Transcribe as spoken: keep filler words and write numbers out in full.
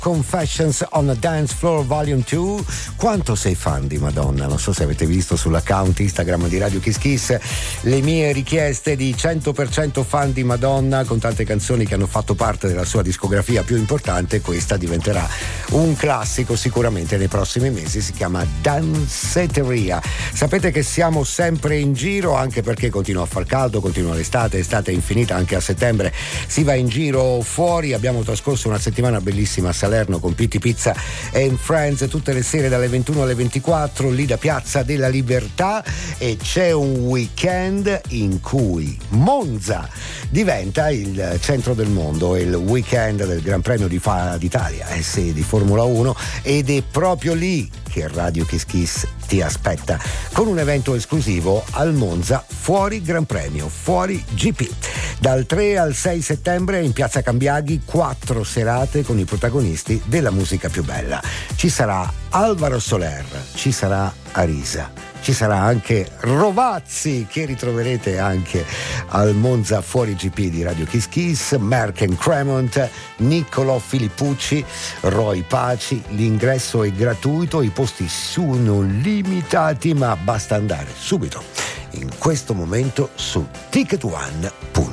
Confessions on a Dance Floor Volume due. Quanto sei fan di Madonna? Non so se avete visto sull'account Instagram di Radio Kiss Kiss le mie richieste di cento per cento fan di Madonna, con tante canzoni che hanno fatto parte della sua discografia più importante. Questa diventerà un classico sicuramente nei prossimi mesi, si chiama Danceteria. Sapete che siamo sempre in giro, anche perché continua a far caldo, continua l'estate, estate è infinita, anche a settembre si va in giro fuori. Abbiamo trascorso una settimana bellissima a Salerno con Pitti Pizza and Friends tutte le sere dalle ventuno alle ventiquattro lì da Piazza della Libertà, e c'è un weekend in cui Monza diventa il centro del mondo, il weekend del Gran Premio di Fa- d'Italia, eh sì, di Formula uno, ed è proprio lì che Radio Kiss Kiss ti aspetta con un evento esclusivo al Monza Fuori Gran Premio, Fuori G P. Dal tre al sei settembre in Piazza Cambiaghi, quattro serate con i protagonisti della musica più bella. Ci sarà Alvaro Soler, ci sarà Arisa, ci sarà anche Rovazzi, che ritroverete anche al Monza Fuori G P di Radio Kiss Kiss, Merck and Cremont, Niccolò Filippucci, Roy Paci. L'ingresso è gratuito, i posti sono limitati, ma basta andare subito in questo momento su ticket one punto it.